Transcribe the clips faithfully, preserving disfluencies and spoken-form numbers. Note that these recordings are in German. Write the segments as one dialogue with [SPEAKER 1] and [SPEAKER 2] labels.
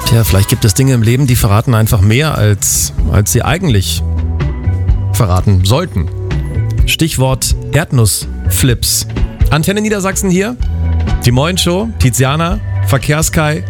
[SPEAKER 1] Tja, vielleicht gibt es Dinge im Leben, die verraten einfach mehr, als, als sie eigentlich verraten sollten. Stichwort Erdnussflips. Antenne Niedersachsen hier, die Moin-Show, Tiziana, Verkehrskai,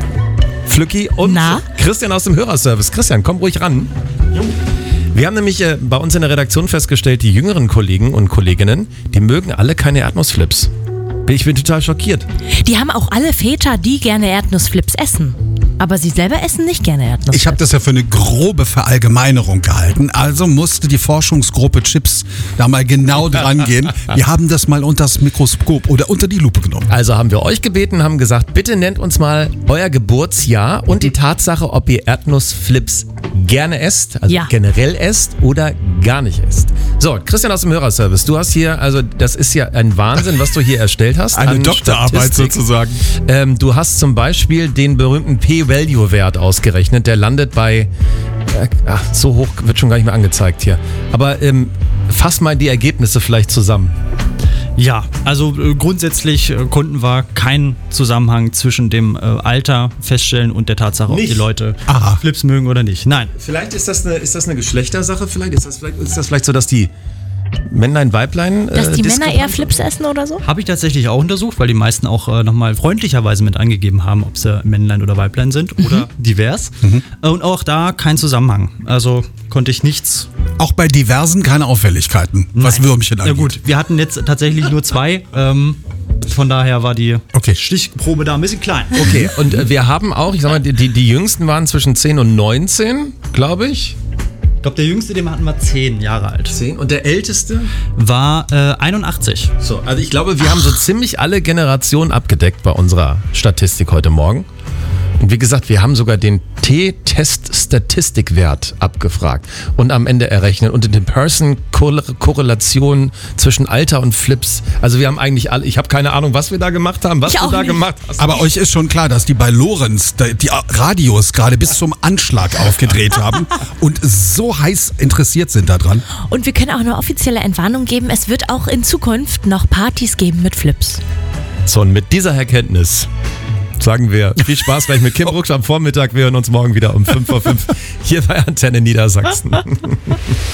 [SPEAKER 1] Flücki und
[SPEAKER 2] Na?
[SPEAKER 1] Christian aus dem Hörerservice. Christian, komm ruhig ran. Wir haben nämlich äh, bei uns in der Redaktion festgestellt, die jüngeren Kollegen und Kolleginnen, die mögen alle keine Erdnussflips. Ich bin total schockiert.
[SPEAKER 2] Die haben auch alle Väter, die gerne Erdnussflips essen. Aber sie selber essen nicht gerne Erdnussflips.
[SPEAKER 3] Ich habe das ja für eine grobe Verallgemeinerung gehalten. Also musste die Forschungsgruppe Chips da mal genau dran gehen. Wir haben das mal unter das Mikroskop oder unter die Lupe genommen.
[SPEAKER 1] Also haben wir euch gebeten, haben gesagt, bitte nennt uns mal euer Geburtsjahr und die Tatsache, ob ihr Erdnussflips gerne esst, also
[SPEAKER 2] Ja.
[SPEAKER 1] generell esst oder gar nicht esst. So, Christian aus dem Hörerservice, du hast hier, also das ist ja ein Wahnsinn, was du hier erstellt hast.
[SPEAKER 3] Eine
[SPEAKER 1] an
[SPEAKER 3] Doktorarbeit
[SPEAKER 1] Statistik.
[SPEAKER 3] sozusagen.
[SPEAKER 1] Ähm, du hast zum Beispiel den berühmten P-Value-Wert ausgerechnet, der landet bei, äh, ach, so hoch wird schon gar nicht mehr angezeigt hier. Aber ähm, fass mal die Ergebnisse vielleicht zusammen.
[SPEAKER 4] Ja, also äh, grundsätzlich äh, konnten wir keinen Zusammenhang zwischen dem äh, Alter feststellen und der Tatsache, ob
[SPEAKER 1] Nicht?
[SPEAKER 4] die Leute
[SPEAKER 3] Aha.
[SPEAKER 4] Flips mögen oder nicht. Nein.
[SPEAKER 1] Vielleicht ist das eine, ist das eine Geschlechtersache, vielleicht? Ist das vielleicht, ist das vielleicht so, dass die Männlein, Weiblein.
[SPEAKER 2] Dass
[SPEAKER 1] äh,
[SPEAKER 2] die Männer eher
[SPEAKER 1] Diskrepanz-
[SPEAKER 2] Flips essen oder so?
[SPEAKER 4] Habe ich tatsächlich auch untersucht, weil die meisten auch äh, nochmal freundlicherweise mit angegeben haben, ob sie Männlein oder Weiblein sind oder divers. Äh, und auch da kein Zusammenhang. Also konnte ich nichts.
[SPEAKER 3] Auch bei diversen keine Auffälligkeiten, was
[SPEAKER 4] Nein.
[SPEAKER 3] Würmchen
[SPEAKER 4] Ja
[SPEAKER 3] angeht.
[SPEAKER 4] gut, wir hatten jetzt tatsächlich nur zwei. Ähm, von daher war die
[SPEAKER 3] Okay.
[SPEAKER 4] Stichprobe da ein bisschen klein.
[SPEAKER 1] Okay, und äh, wir haben auch, ich sag mal, die, die, die Jüngsten waren zwischen zehn und neunzehn, glaube ich.
[SPEAKER 4] Ich glaube, der Jüngste, den hatten wir zehn Jahre alt.
[SPEAKER 1] zehn. Und der Älteste?
[SPEAKER 4] War äh, einundachtzig.
[SPEAKER 1] So, also ich glaube, wir haben so ziemlich alle Generationen abgedeckt bei unserer Statistik heute Morgen. Und wie gesagt, wir haben sogar den T-Test-Statistikwert abgefragt und am Ende errechnet und den Person-Korrelation zwischen Alter und Flips. Also wir haben eigentlich alle, ich habe keine Ahnung, was wir da gemacht haben, was
[SPEAKER 2] Ich
[SPEAKER 1] du
[SPEAKER 2] auch
[SPEAKER 1] da
[SPEAKER 2] nicht.
[SPEAKER 1] gemacht hast.
[SPEAKER 3] Aber euch ist schon klar, dass die bei Lorenz die die Radios gerade bis zum Anschlag aufgedreht haben und so heiß interessiert sind daran.
[SPEAKER 2] Und wir können auch eine offizielle Entwarnung geben, es wird auch in Zukunft noch Partys geben mit Flips.
[SPEAKER 1] So, und mit dieser Erkenntnis sagen wir viel Spaß gleich mit Kim Brucksch am Vormittag. Wir hören uns morgen wieder um fünf Uhr fünf hier bei Antenne Niedersachsen.